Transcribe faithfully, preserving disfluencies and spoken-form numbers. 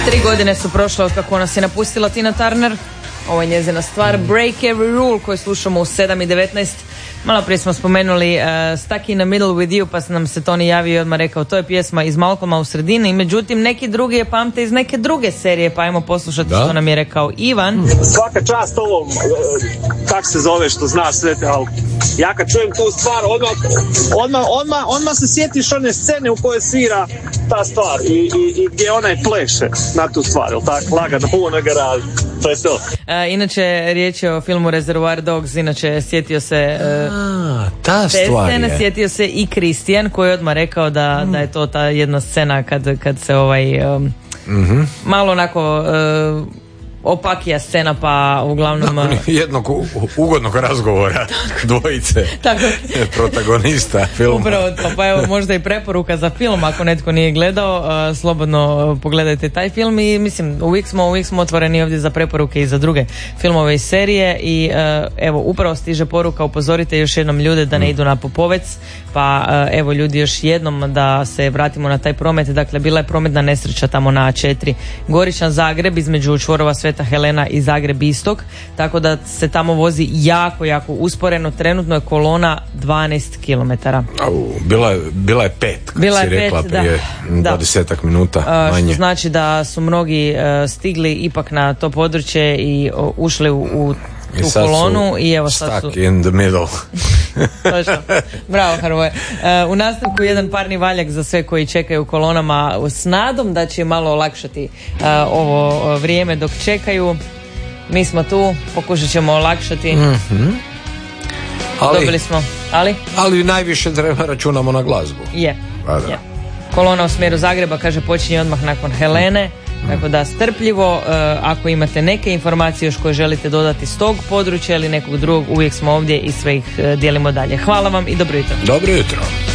Tri godine su prošle od kako nas je napustila Tina Turner. Ovo je njezina stvar Break Every Rule koju slušamo u sedam i devetnaest. Malo prije smo spomenuli uh, Stuck in the Middle with You, pa nam se Toni javio i odmah rekao to je pjesma iz Malcolma u sredini. Međutim, neki drugi je pamte iz neke druge serije, pa ajmo poslušati da? Što nam je rekao Ivan. Svaka čast ovom, kak se zove što znaš sve, ali ja kad čujem tu stvar, odmah, odmah, odmah, odmah se sjetiš one scene u kojoj svira ta stvar i, i, i gdje onaj pleše na tu stvar, ili tako, lagano u onoj garaži. To je to. A, inače, riječ je o filmu Reservoir Dogs, inače sjetio se uh, A, ta te stvar scene, je. sjetio se i Kristijan koji je odmah rekao da, mm. da je to ta jedna scena kad, kad se ovaj um, mm-hmm. malo onako uh, opakija scena, pa uglavnom Nakon jednog u, ugodnog razgovora dvojice tako. protagonista filma. Upravo to, pa evo možda i preporuka za film ako netko nije gledao, uh, slobodno pogledajte taj film i mislim uvijek smo, uvijek smo otvoreni ovdje za preporuke i za druge filmove i serije i uh, evo upravo stiže poruka, upozorite još jednom ljude da ne idu na Popovec, pa uh, evo ljudi još jednom da se vratimo na taj promet. Dakle, bila je prometna nesreća tamo na A četiri Goričan Zagreb između čvorova Sveta Helena i Zagreb Istok, tako da se tamo vozi jako, jako usporeno. Trenutno je kolona dvanaest kilometara. Bila je, bila je pet, kad bila si je rekla pet, prije dvadesetak minuta manje. Što znači da su mnogi uh, stigli ipak na to područje i uh, ušli u, u tu kolonu i evo sad su stuck in the middle. Točno. Bravo, Hrvoje. Uh, u nastavku jedan parni valjak za sve koji čekaju u kolonama s nadom da će malo olakšati uh, ovo vrijeme dok čekaju. Mi smo tu, pokušat ćemo olakšati. Mm-hmm. Ali, Dobili smo, ali? Ali najviše treba računamo na glazbu. Je. Pa da. Je. Kolona u smjeru Zagreba, kaže, počinje odmah nakon Helene. Tako da strpljivo, uh, ako imate neke informacije još koje želite dodati s tog područja ili nekog drugog, uvijek smo ovdje i sve ih uh, dijelimo dalje. Hvala vam i dobro jutro. Dobro jutro.